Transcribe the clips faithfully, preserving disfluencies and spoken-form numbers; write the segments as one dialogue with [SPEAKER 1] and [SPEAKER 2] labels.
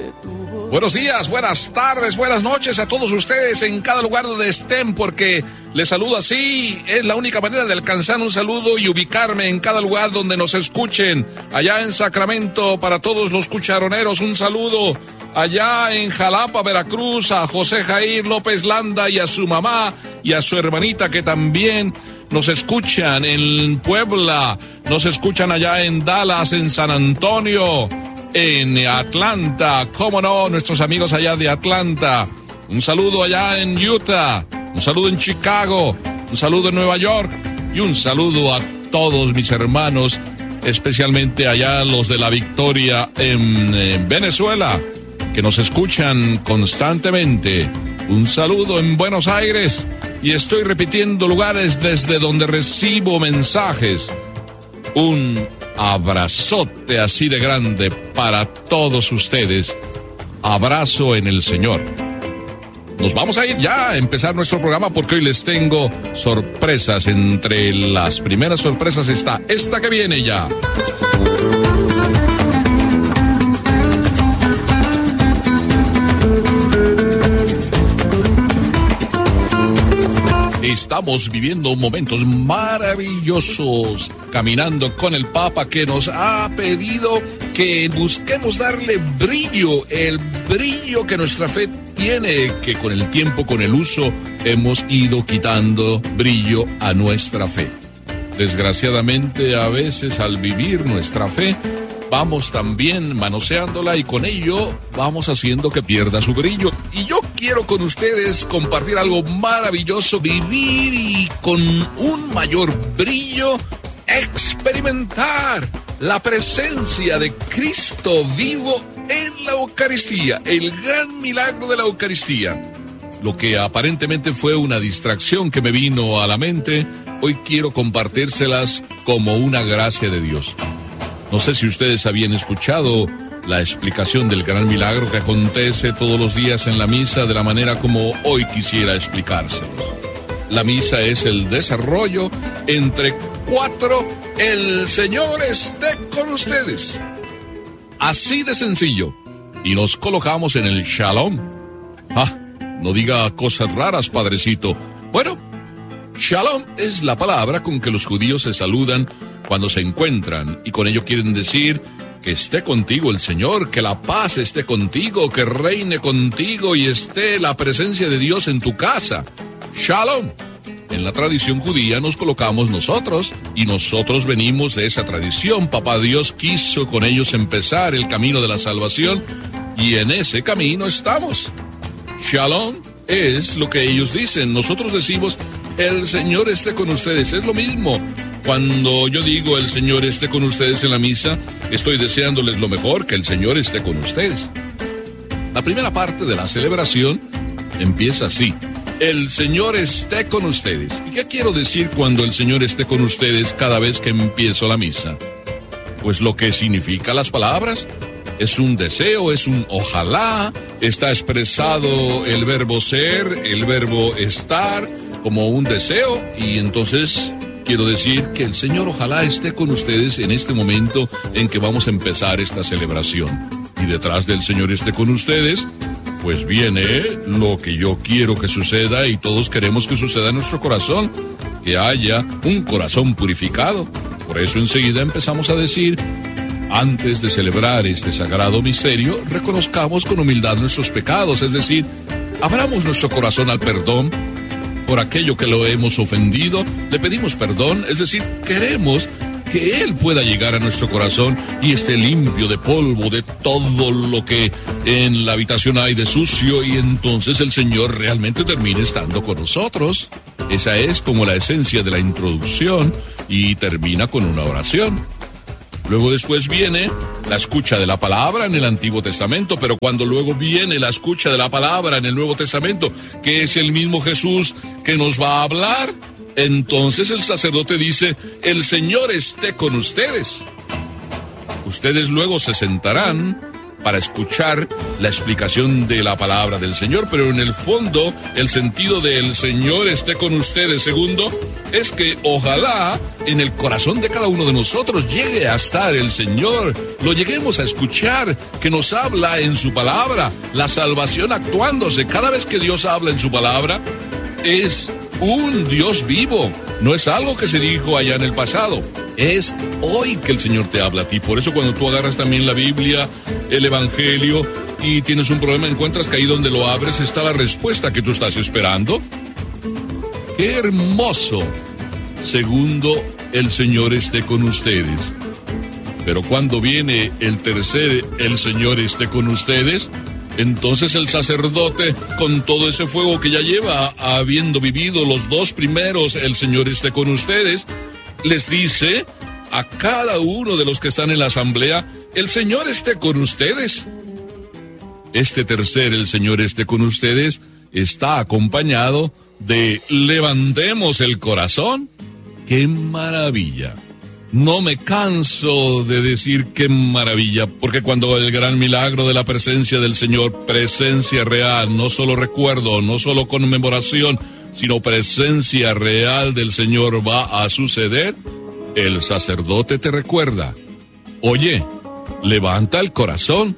[SPEAKER 1] Buenos días, buenas tardes, buenas noches a todos ustedes en cada lugar donde estén, porque les saludo así, es la única manera de alcanzar un saludo y ubicarme en cada lugar donde nos escuchen. Allá en Sacramento, para todos los cucharoneros, un saludo. Allá en Jalapa, Veracruz, a José Jair López Landa y a su mamá y a su hermanita que también nos escuchan en Puebla, nos escuchan allá en Dallas, en San Antonio, en Atlanta, cómo no, nuestros amigos allá de Atlanta. Un saludo allá en Utah, un saludo en Chicago, un saludo en Nueva York y un saludo a todos mis hermanos, especialmente allá los de la Victoria en, en Venezuela, que nos escuchan constantemente. Un saludo en Buenos Aires y estoy repitiendo lugares desde donde recibo mensajes. Un abrazote así de grande para todos ustedes. Abrazo en el Señor. Nos vamos a ir ya a empezar nuestro programa porque hoy les tengo sorpresas. Entre las primeras sorpresas está esta que viene ya. Estamos viviendo momentos maravillosos, caminando con el Papa que nos ha pedido que busquemos darle brillo, el brillo que nuestra fe tiene, que con el tiempo, con el uso, hemos ido quitando brillo a nuestra fe. Desgraciadamente, a veces al vivir nuestra fe, vamos también manoseándola y con ello vamos haciendo que pierda su brillo. Y yo quiero con ustedes compartir algo maravilloso, vivir y con un mayor brillo, experimentar la presencia de Cristo vivo en la Eucaristía, el gran milagro de la Eucaristía. Lo que aparentemente fue una distracción que me vino a la mente, hoy quiero compartírselas como una gracia de Dios. No sé si ustedes habían escuchado la explicación del gran milagro que acontece todos los días en la misa de la manera como hoy quisiera explicárselos. La misa es el desarrollo entre cuatro, el Señor esté con ustedes. Así de sencillo. Y nos colocamos en el Shalom. Ah, no diga cosas raras, padrecito. Bueno, Shalom es la palabra con que los judíos se saludan cuando se encuentran, y con ello quieren decir que esté contigo el Señor, que la paz esté contigo, que reine contigo y esté la presencia de Dios en tu casa. Shalom. En la tradición judía nos colocamos nosotros, y nosotros venimos de esa tradición. Papá Dios quiso con ellos empezar el camino de la salvación, y en ese camino estamos. Shalom es lo que ellos dicen. Nosotros decimos, el Señor esté con ustedes. Es lo mismo. Cuando yo digo el Señor esté con ustedes en la misa, estoy deseándoles lo mejor, que el Señor esté con ustedes. La primera parte de la celebración empieza así: el Señor esté con ustedes. ¿Y qué quiero decir cuando el Señor esté con ustedes cada vez que empiezo la misa? Pues lo que significa las palabras. Es un deseo, es un ojalá, está expresado el verbo ser, el verbo estar, como un deseo, y entonces quiero decir que el Señor ojalá esté con ustedes en este momento en que vamos a empezar esta celebración. Y detrás del Señor esté con ustedes, pues viene lo que yo quiero que suceda y todos queremos que suceda en nuestro corazón, que haya un corazón purificado. Por eso enseguida empezamos a decir, antes de celebrar este sagrado misterio, reconozcamos con humildad nuestros pecados, es decir, abramos nuestro corazón al perdón. Por aquello que lo hemos ofendido, le pedimos perdón, es decir, queremos que Él pueda llegar a nuestro corazón y esté limpio de polvo, de todo lo que en la habitación hay de sucio, y entonces el Señor realmente termine estando con nosotros. Esa es como la esencia de la introducción, y termina con una oración. Luego después viene la escucha de la palabra en el Antiguo Testamento, pero cuando luego viene la escucha de la palabra en el Nuevo Testamento, que es el mismo Jesús que nos va a hablar, entonces el sacerdote dice, el Señor esté con ustedes. Ustedes luego se sentarán para escuchar la explicación de la palabra del Señor, pero en el fondo el sentido de el Señor esté con ustedes, segundo, es que ojalá en el corazón de cada uno de nosotros llegue a estar el Señor, lo lleguemos a escuchar, que nos habla en su palabra, la salvación actuándose. Cada vez que Dios habla en su palabra, es un Dios vivo, no es algo que se dijo allá en el pasado. Es hoy que el Señor te habla a ti. Por eso cuando tú agarras también la Biblia, el Evangelio, y tienes un problema, encuentras que ahí donde lo abres está la respuesta que tú estás esperando. ¡Qué hermoso! Segundo, el Señor esté con ustedes. Pero cuando viene el tercer, el Señor esté con ustedes, entonces el sacerdote, con todo ese fuego que ya lleva, habiendo vivido los dos primeros, el Señor esté con ustedes, les dice a cada uno de los que están en la asamblea, el Señor esté con ustedes. Este tercer, el Señor esté con ustedes, está acompañado de levantemos el corazón. ¡Qué maravilla! No me canso de decir qué maravilla, porque cuando el gran milagro de la presencia del Señor, presencia real, no solo recuerdo, no solo conmemoración, sino presencia real del Señor va a suceder, el sacerdote te recuerda, oye, levanta el corazón.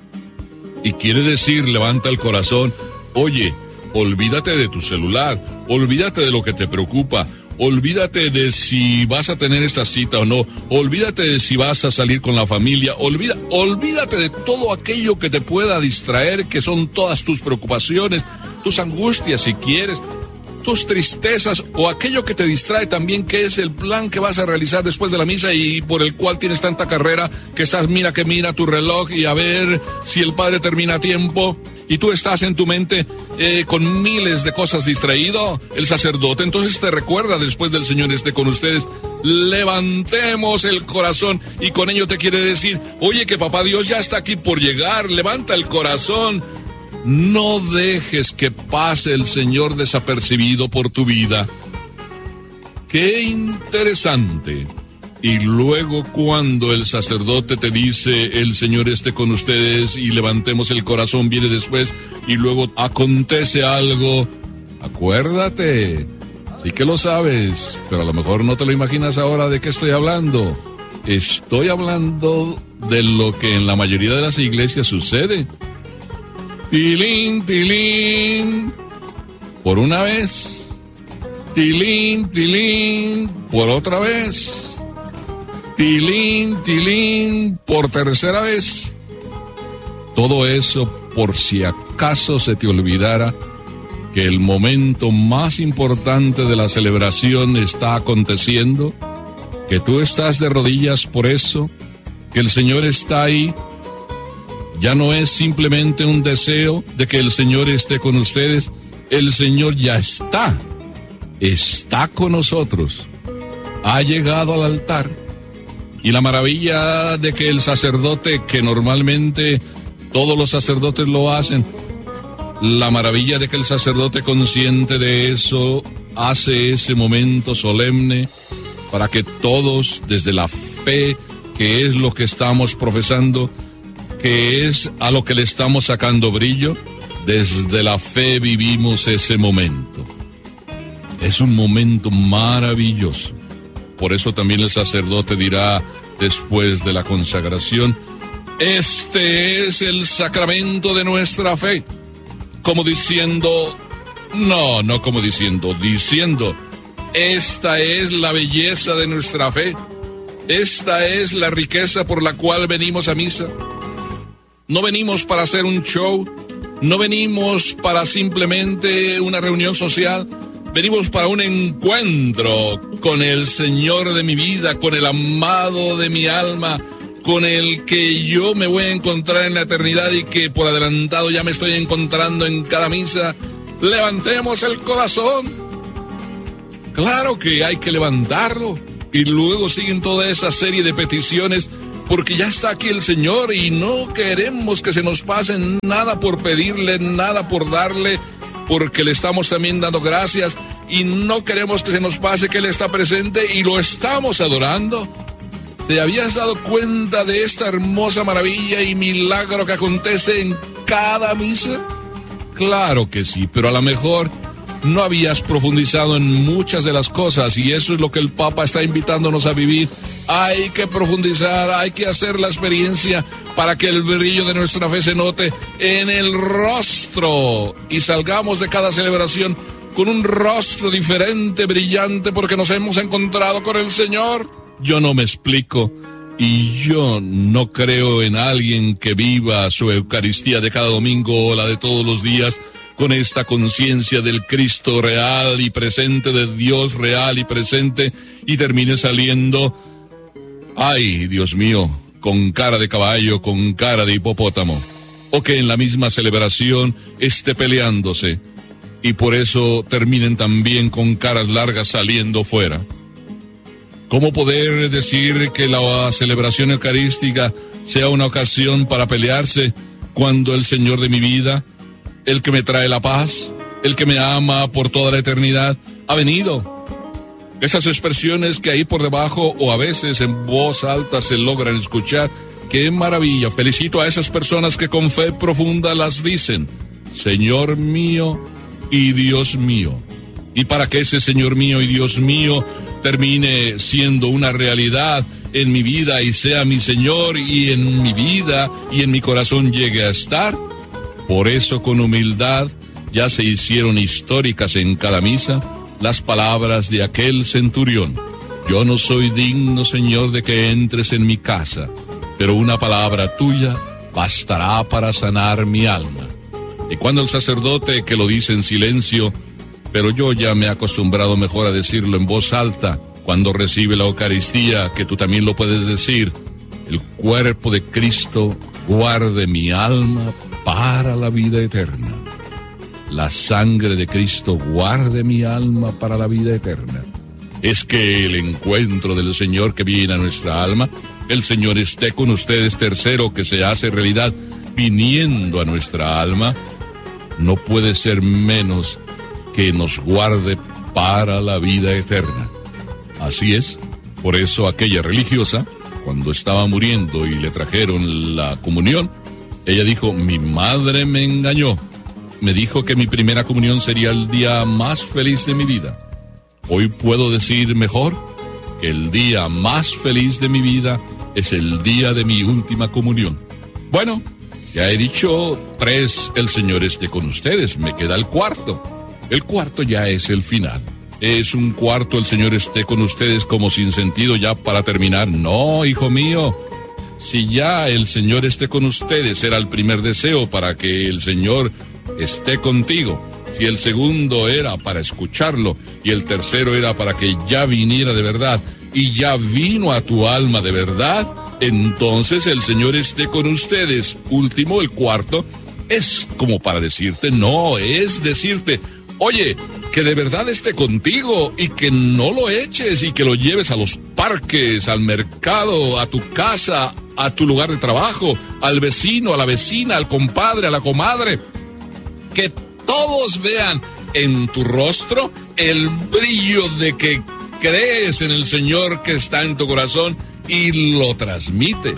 [SPEAKER 1] Y quiere decir, levanta el corazón, oye, olvídate de tu celular, olvídate de lo que te preocupa, olvídate de si vas a tener esta cita o no, olvídate de si vas a salir con la familia, olvida, olvídate de todo aquello que te pueda distraer, que son todas tus preocupaciones, tus angustias si quieres, tus tristezas o aquello que te distrae también, que es el plan que vas a realizar después de la misa y por el cual tienes tanta carrera que estás mira que mira tu reloj y a ver si el padre termina a tiempo y tú estás en tu mente eh, con miles de cosas distraído. El sacerdote entonces te recuerda, después del Señor esté con ustedes, levantemos el corazón, y con ello te quiere decir, oye, que papá Dios ya está aquí por llegar, levanta el corazón. No dejes que pase el Señor desapercibido por tu vida. ¡Qué interesante! Y luego cuando el sacerdote te dice, el Señor esté con ustedes y levantemos el corazón, viene después, y luego acontece algo. Acuérdate, sí que lo sabes, pero a lo mejor no te lo imaginas ahora de qué estoy hablando. Estoy hablando de lo que en la mayoría de las iglesias sucede. Tilín, tilín, por una vez. Tilín, tilín, por otra vez. Tilín, tilín, por tercera vez. Todo eso por si acaso se te olvidara que el momento más importante de la celebración está aconteciendo, que tú estás de rodillas por eso, que el Señor está ahí. Ya no es simplemente un deseo de que el Señor esté con ustedes, el Señor ya está, está con nosotros, ha llegado al altar. Y la maravilla de que el sacerdote, que normalmente todos los sacerdotes lo hacen, la maravilla de que el sacerdote, consciente de eso, hace ese momento solemne para que todos, desde la fe, que es lo que estamos profesando, que es a lo que le estamos sacando brillo, desde la fe vivimos ese momento. Es un momento maravilloso. Por eso también el sacerdote dirá después de la consagración, este es el sacramento de nuestra fe. Como diciendo, no, no como diciendo, diciendo, esta es la belleza de nuestra fe. Esta es la riqueza por la cual venimos a misa. No venimos para hacer un show, no venimos para simplemente una reunión social, venimos para un encuentro con el Señor de mi vida, con el amado de mi alma, con el que yo me voy a encontrar en la eternidad y que por adelantado ya me estoy encontrando en cada misa. Levantemos el corazón. Claro que hay que levantarlo. Y luego siguen toda esa serie de peticiones, porque ya está aquí el Señor y no queremos que se nos pase nada por pedirle, nada por darle, porque le estamos también dando gracias y no queremos que se nos pase que Él está presente y lo estamos adorando. ¿Te habías dado cuenta de esta hermosa maravilla y milagro que acontece en cada misa? Claro que sí, pero a lo mejor no habías profundizado en muchas de las cosas y eso es lo que el Papa está invitándonos a vivir. Hay que profundizar, hay que hacer la experiencia para que el brillo de nuestra fe se note en el rostro y salgamos de cada celebración con un rostro diferente, brillante, porque nos hemos encontrado con el Señor. Yo no me explico y yo no creo en alguien que viva su Eucaristía de cada domingo o la de todos los días con esta conciencia del Cristo real y presente, de Dios real y presente, y termine saliendo, ay, Dios mío, con cara de caballo, con cara de hipopótamo, o que en la misma celebración esté peleándose, y por eso terminen también con caras largas saliendo fuera. ¿Cómo poder decir que la celebración eucarística sea una ocasión para pelearse cuando el Señor de mi vida, el que me trae la paz, el que me ama por toda la eternidad, ha venido? Esas expresiones que ahí por debajo o a veces en voz alta se logran escuchar, ¡qué maravilla! Felicito a esas personas que con fe profunda las dicen, Señor mío y Dios mío. Y para que ese Señor mío y Dios mío termine siendo una realidad en mi vida y sea mi Señor y en mi vida y en mi corazón llegue a estar, por eso con humildad ya se hicieron históricas en cada misa las palabras de aquel centurión. Yo no soy digno, Señor, de que entres en mi casa, pero una palabra tuya bastará para sanar mi alma. Y cuando el sacerdote, que lo dice en silencio, pero yo ya me he acostumbrado mejor a decirlo en voz alta, cuando recibe la Eucaristía, que tú también lo puedes decir, el cuerpo de Cristo guarde mi alma para la vida eterna. La sangre de Cristo guarde mi alma para la vida eterna. Es que el encuentro del Señor que viene a nuestra alma, el Señor esté con ustedes, tercero, que se hace realidad viniendo a nuestra alma, no puede ser menos que nos guarde para la vida eterna. Así es, por eso aquella religiosa, cuando estaba muriendo y le trajeron la comunión, ella dijo, mi madre me engañó. Me dijo que mi primera comunión sería el día más feliz de mi vida. Hoy puedo decir mejor que el día más feliz de mi vida es el día de mi última comunión. Bueno, ya he dicho tres, el Señor esté con ustedes, me queda el cuarto. El cuarto ya es el final. Es un cuarto, el Señor esté con ustedes, como sin sentido ya para terminar. No, hijo mío. Si ya el Señor esté con ustedes era el primer deseo para que el Señor esté contigo. Si el segundo era para escucharlo y el tercero era para que ya viniera de verdad y ya vino a tu alma de verdad, entonces el Señor esté con ustedes. Último, el cuarto, es como para decirte, no, es decirte, oye, que de verdad esté contigo y que no lo eches y que lo lleves a los parques, al mercado, a tu casa, a tu lugar de trabajo, al vecino, a la vecina, al compadre, a la comadre. Que todos vean en tu rostro el brillo de que crees en el Señor que está en tu corazón y lo transmites.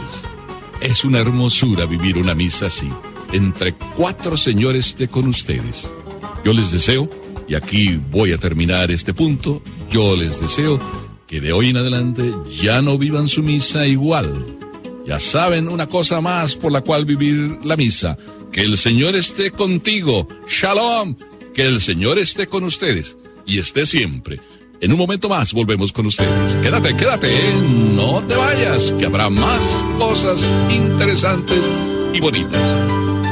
[SPEAKER 1] Es una hermosura vivir una misa así. Entre cuatro señores esté con ustedes. Yo les deseo, y aquí voy a terminar este punto, yo les deseo que de hoy en adelante ya no vivan su misa igual. Ya saben una cosa más por la cual vivir la misa. Que el Señor esté contigo. Shalom. Que el Señor esté con ustedes. Y esté siempre. En un momento más volvemos con ustedes. Quédate, quédate. ¿eh? No te vayas. Que habrá más cosas interesantes y bonitas.